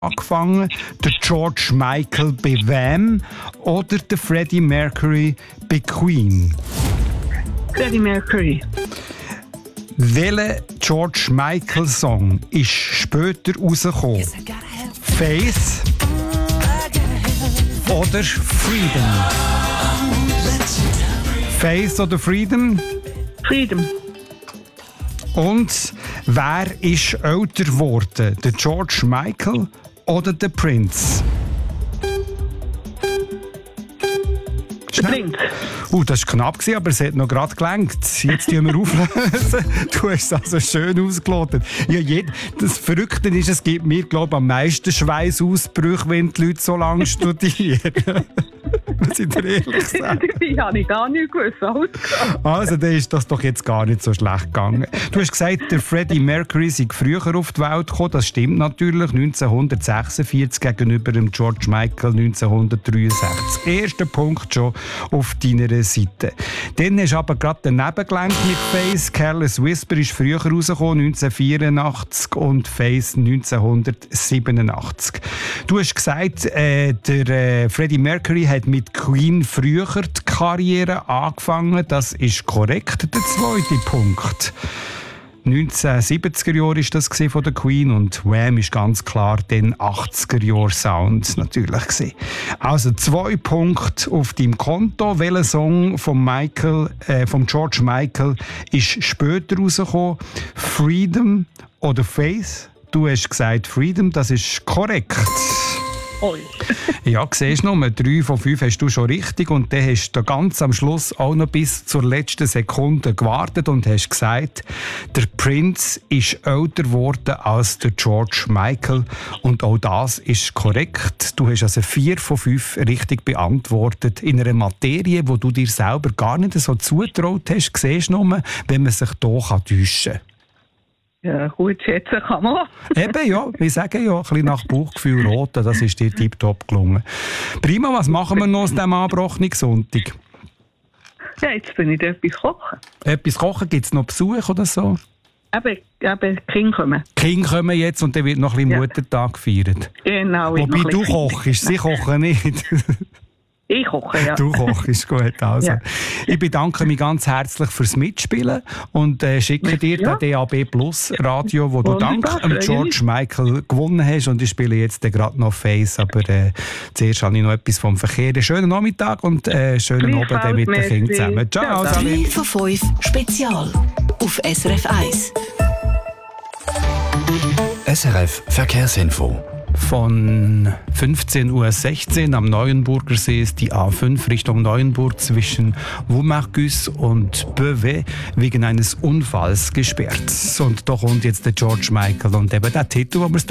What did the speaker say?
angefangen? Der George Michael bei Wham oder der Freddie Mercury bei Queen? Freddie Mercury. Welcher George Michael Song ist später rausgekommen? Faith oder Freedom? Faith oder Freedom? Freedom. Und wer ist älter geworden? Der George Michael oder der Prince? Prince. Das war knapp, aber es hat noch gerade gelenkt. Jetzt tun wir auflösen. Du hast es also schön ausgelotet. Ja, das Verrückte ist, es gibt mir, glaube ich, am meisten Schweißausbrüche, wenn die Leute so lange studieren. Muss ich dir ehrlich sagen. Die habe ich gar nicht gewusst. Also, dann ist das doch jetzt gar nicht so schlecht gegangen. Du hast gesagt, der Freddie Mercury sei früher auf die Welt gekommen. Das stimmt natürlich. 1946 gegenüber dem George Michael 1963. Erster Punkt schon auf deiner Seite. Dann hast du aber gerade daneben gelenkt mit Face. Careless Whisper ist früher rausgekommen, 1984 und Face 1987. Du hast gesagt, der Freddie Mercury hat mit Queen früher die Karriere angefangen. Das ist korrekt, der zweite Punkt. 1970er Jahre war das von der Queen und Wham ist ganz klar den 80er Jahre Sound natürlich gewesen. Also 2 Punkte auf deinem Konto. Welcher Song von George Michael ist später rausgekommen? Freedom oder Faith? Du hast gesagt Freedom, das ist korrekt. Oi. Ja, siehst du noch, 3 von 5 hast du schon richtig und dann hast du ganz am Schluss auch noch bis zur letzten Sekunde gewartet und hast gesagt, der Prince ist älter geworden als der George Michael und auch das ist korrekt. Du hast also 4 von 5 richtig beantwortet in einer Materie, wo du dir selber gar nicht so zutraut hast. Siehst du noch, wenn man sich hier täuschen kann. Ja, gut schätzen kann man. Eben, ja. Ich sage ja, ein bisschen nach Bauchgefühl roten, das ist dir tiptop gelungen. Prima, was machen wir noch aus diesem angebrochenen Sonntag? Ja, jetzt bin ich etwas kochen. Etwas kochen? Gibt es noch Besuch oder so? Eben, Kinder kommen. Kinder kommen jetzt und dann wird noch ein bisschen Muttertag gefeiert. Genau. Wobei du kochst, sie kochen nicht. Ich koche, ja. Du kochst, gut. Also. Ja. Ich bedanke mich ganz herzlich fürs Mitspielen und schicke dir den DAB Plus Radio, wo du dank George Michael gewonnen hast. Und ich spiele jetzt gerade noch Face, aber zuerst habe ich noch etwas vom Verkehr. Einen schönen Nachmittag und schönen Abend mit den Kindern zusammen. Ciao, Salim. 3 von 5 Spezial auf SRF 1. SRF Verkehrsinfo. Von 15:16 Uhr am Neuenburger See ist die A5 Richtung Neuenburg zwischen Woumarcus und Beauvais wegen eines Unfalls gesperrt. Und da kommt jetzt der George Michael und eben der Titel, wo wir